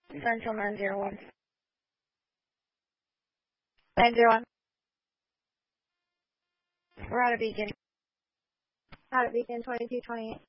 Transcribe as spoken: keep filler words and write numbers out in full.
Central nine zero one. nine zero one. We're out of Beacon. Out of Beacon, twenty-two twenty-eight.